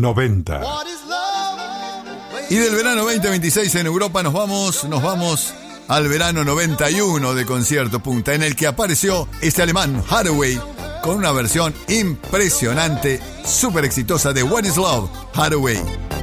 90. Y del verano 2026 en Europa nos vamos al verano 91 de Concierto Punta, en el que apareció este alemán Hathaway con una versión impresionante, súper exitosa de What is Love, Hathaway.